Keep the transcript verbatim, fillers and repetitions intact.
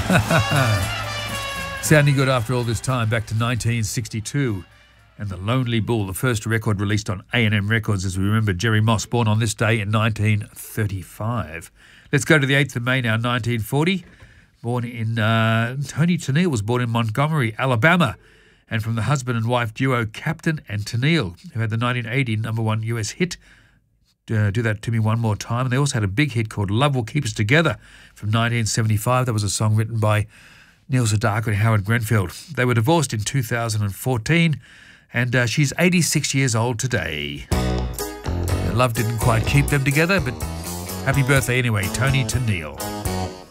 Sounding good after all this time, back to nineteen sixty-two. And The Lonely Bull, the first record released on A and M Records, as we remember Jerry Moss, born on this day in nineteen thirty-five. Let's go to the eighth of May now, nineteen forty. Born in, uh, Tony Tennille was born in Montgomery, Alabama. And from the husband and wife duo Captain and Tennille, who had the nineteen eighty number one U S hit, uh, Do That To Me One More Time. And they also had a big hit called Love Will Keep Us Together from nineteen seventy-five. That was a song written by Neil Sedaka and Howard Grenfell. They were divorced in two thousand fourteen. And uh, she's eighty-six years old today. Love didn't quite keep them together, but happy birthday anyway, Tony Tennille.